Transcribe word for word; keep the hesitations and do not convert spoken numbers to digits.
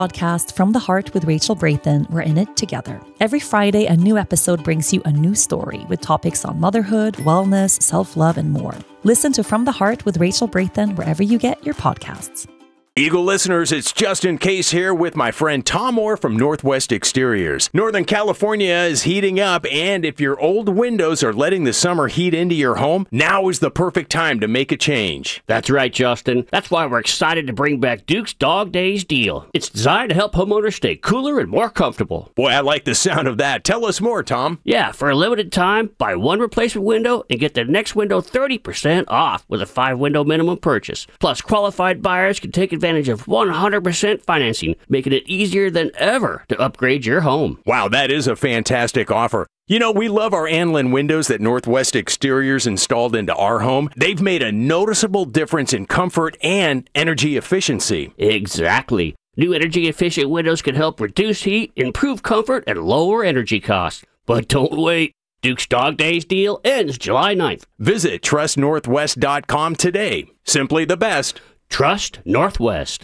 Podcast From the Heart with Rachel Brathen. We're in it together. Every Friday, a new episode brings you a new story with topics on motherhood, wellness, self-love, and more. Listen to From the Heart with Rachel Brathen wherever you get your podcasts. Eagle listeners, it's Justin Case here with my friend Tom Moore from Northwest Exteriors. Northern California is heating up, and if your old windows are letting the summer heat into your home, now is the perfect time to make a change. That's right, Justin. That's why we're excited to bring back Duke's Dog Days deal. It's designed to help homeowners stay cooler and more comfortable. Boy, I like the sound of that. Tell us more, Tom. Yeah, for a limited time, buy one replacement window and get the next window thirty percent off with a five-window minimum purchase. Plus, qualified buyers can take advantage of one hundred percent financing, making it easier than ever to upgrade your home. Wow, that is a fantastic offer. You know, we love our Anlin windows that Northwest Exteriors installed into our home. They've made a noticeable difference in comfort and energy efficiency. Exactly. New energy-efficient windows can help reduce heat, improve comfort, and lower energy costs. But don't wait. Duke's Dog Days deal ends July ninth. Visit trust northwest dot com today. Simply the best. Trust Northwest.